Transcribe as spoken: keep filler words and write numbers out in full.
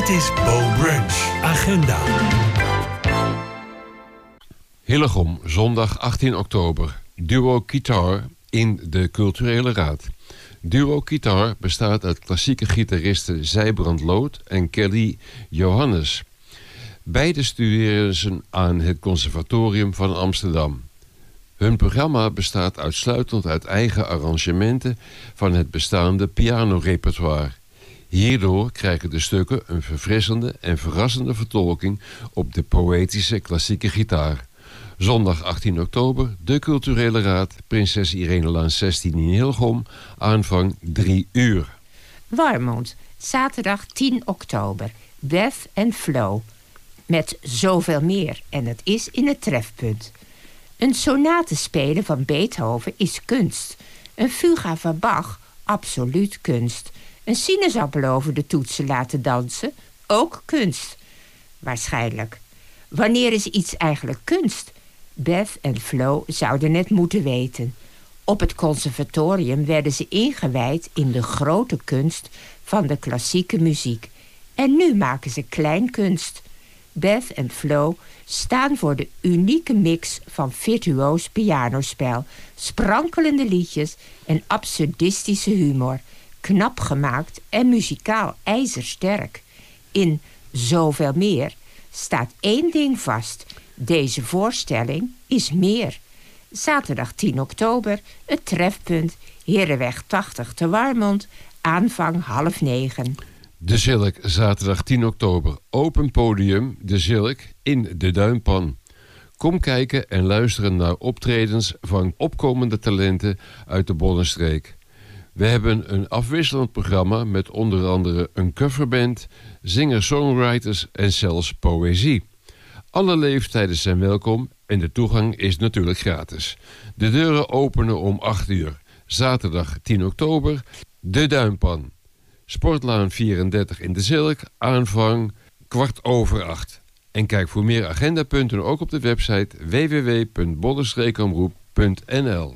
Dit is Bo Brunch Agenda. Hillegom, zondag achttien oktober. Duo Guitar in de Culturele Raad. Duo Guitar bestaat uit klassieke gitaristen Zijbrand Loot en Kelly Johannes. Beide studeren ze aan het Conservatorium van Amsterdam. Hun programma bestaat uitsluitend uit eigen arrangementen van het bestaande pianorepertoire. Hierdoor krijgen de stukken een verfrissende en verrassende vertolking op de poëtische klassieke gitaar. Zondag achttien oktober, de Culturele Raad, Prinses Irenelaan zestien in Hillegom, aanvang drie uur. Warmond, zaterdag tien oktober, Beth en Flo. Met zoveel meer, en het is in het trefpunt. Een sonate spelen van Beethoven is kunst. Een fuga van Bach, absoluut kunst. Een sinaasappel over de toetsen laten dansen, ook kunst. Waarschijnlijk. Wanneer is iets eigenlijk kunst? Beth en Flo zouden het moeten weten. Op het conservatorium werden ze ingewijd in de grote kunst van de klassieke muziek. En nu maken ze kleinkunst. Beth en Flo staan voor de unieke mix van virtuoos pianospel, sprankelende liedjes en absurdistische humor. Knap gemaakt en muzikaal ijzersterk. In Zoveel meer staat één ding vast. Deze voorstelling is meer. Zaterdag tien oktober, het trefpunt, Herenweg tachtig te Warmond, aanvang half negen. De Zilk, zaterdag tien oktober, open podium De Zilk in de Duinpan. Kom kijken en luisteren naar optredens van opkomende talenten uit de Bollenstreek. We hebben een afwisselend programma met onder andere een coverband, singer-songwriters en zelfs poëzie. Alle leeftijden zijn welkom en de toegang is natuurlijk gratis. De deuren openen om acht uur. Zaterdag tien oktober, de Duinpan. Sportlaan vierendertig in de Zilk, aanvang kwart over acht. En kijk voor meer agendapunten ook op de website w w w punt bollenstreekomroep punt n l.